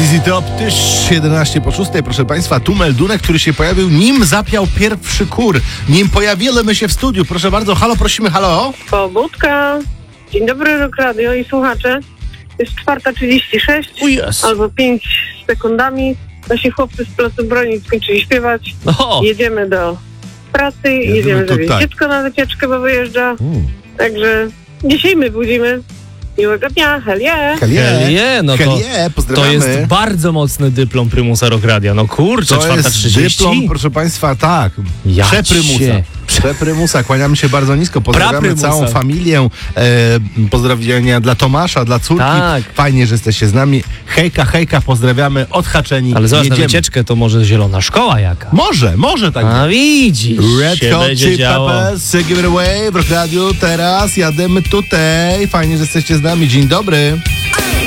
ZZ Top, tyż 11 po 6, proszę Państwa, tu meldunek, który się pojawił, nim zapiał pierwszy kur, nim pojawiliśmy się w studiu. Proszę bardzo, halo, prosimy, halo. Pobudka. Dzień dobry, Rock Radio i słuchacze. Jest 4:36 albo 5 sekundami. Nasi chłopcy z Placu Broni skończyli śpiewać. Jedziemy do pracy, jedziemy zawieźć dziecko na wycieczkę, bo wyjeżdża. Także dzisiaj my budzimy. Miłego dnia, hell yeah. No to jest bardzo mocny dyplom prymusa Rock Radia. No kurczę, 4:30. To jest dyplom, proszę Państwa, tak. Przeprymusa. Kłaniamy się bardzo nisko. Pozdrawiamy całą familię. Pozdrowienia dla Tomasza, dla córki. Tak. Fajnie, że jesteście z nami. Hejka, pozdrawiamy, odhaczeni. Ale zobacz, na wycieczkę to może zielona szkoła jaka. Może tak. A widzisz. Red Hot Chili Peppers, Give It Away w Rock Radio. Teraz jademy tutaj. Fajnie, że jesteście z nami. Dzień dobry.